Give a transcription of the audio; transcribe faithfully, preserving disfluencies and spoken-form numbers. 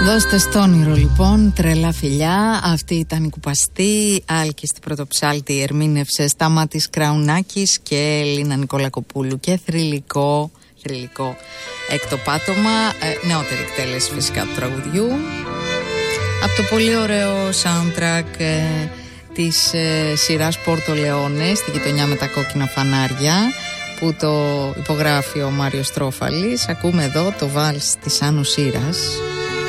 Δώστε στο όνειρο λοιπόν, τρελά φιλιά. Αυτή ήταν η Κουπαστή, Άλκη στην Πρωτοψάλτη ερμήνευσε Σταμάτης Κραουνάκης και Λίνα Νικολακοπούλου. Και θρυλικό, θρυλικό έκτο πάτωμα, ε, νεότερη εκτέλεση φυσικά του τραγουδιού, από το πολύ ωραίο soundtrack ε, της ε, σειράς Πόρτο Λεόνε, στη γειτονιά με τα κόκκινα φανάρια, που το υπογράφει ο Μάριος Τρόφαλης. Ακούμε εδώ το βάλς της Άνου Σύρας.